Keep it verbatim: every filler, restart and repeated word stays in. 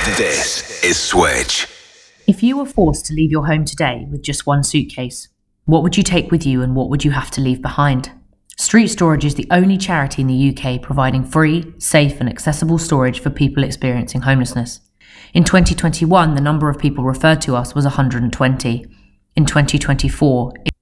This is Switch. If you were forced to leave your home today with just one suitcase, what would you take with you and what would you have to leave behind? Street Storage is the only charity in the U K providing free, safe and accessible storage for people experiencing homelessness. In twenty twenty-one, the number of people referred to us was one hundred twenty. In twenty twenty-four,